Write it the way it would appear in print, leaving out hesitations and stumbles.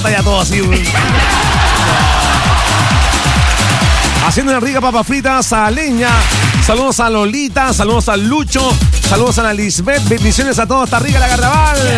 ya todo así. Haciendo una rica papa fritas a leña. Saludos a Lolita, saludos a Lucho, saludos a la Lisbeth. Bendiciones a todos, está rica la carnaval.